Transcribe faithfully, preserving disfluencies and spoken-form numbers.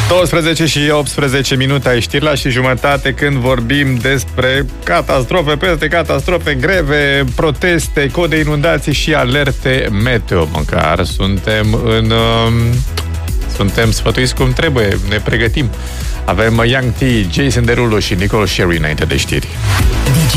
douăsprezece și optsprezece minute ai știri la și jumătate când vorbim despre catastrofe peste catastrofe, greve, proteste, code inundații și alerte meteo. Măcar suntem în... Uh, suntem sfătuiți cum trebuie, ne pregătim. Avem Young T, Jason Derulo și Nicole Sherry înainte de știri.